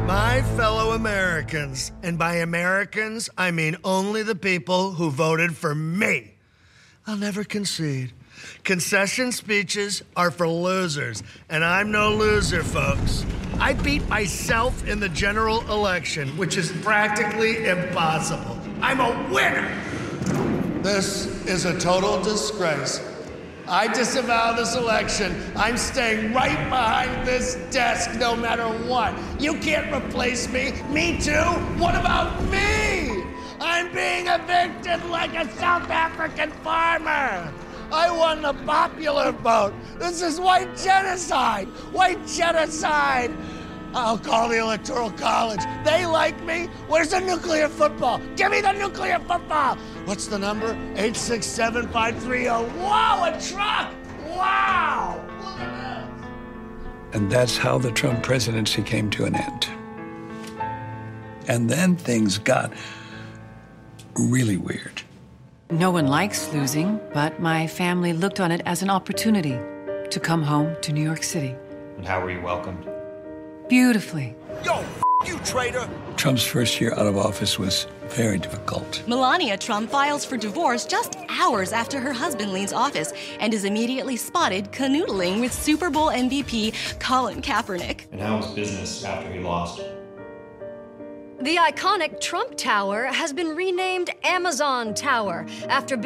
My fellow Americans, and by Americans, I mean only the people who voted for me. I'll never concede. Concession speeches are for losers, and I'm no loser, folks. I beat myself in the general election, which is practically impossible. I'm a winner. This is a total disgrace. I disavow this election. I'm staying right behind this desk no matter what. You can't replace me. Me too? What about me? I'm being evicted like a South African farmer. I won the popular vote. This is white genocide. White genocide. I'll call the Electoral College. They like me. Where's the nuclear football? Give me the nuclear football. What's the number? 867-530. Wow, a truck! Wow! Look at this. And that's how the Trump presidency came to an end. And then things got really weird. No one likes losing, but my family looked on it as an opportunity to come home to New York City. And how were you welcomed? Beautifully. Yo, you traitor! Trump's first year out of office was very difficult. Melania Trump files for divorce just hours after her husband leaves office and is immediately spotted canoodling with Super Bowl MVP Colin Kaepernick. And how was business after he lost? The iconic Trump Tower has been renamed Amazon Tower after